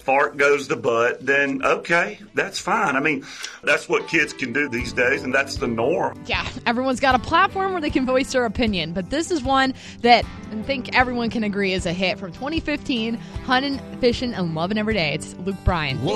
fart goes to butt, then okay, that's fine. I mean, that's what kids can do these days, and that's the norm. Yeah, everyone's got a platform where they can voice their opinion, but this is one that I think everyone can agree is a hit from 2015, Hunting, Fishing, and Loving Every Day. It's Luke Bryan.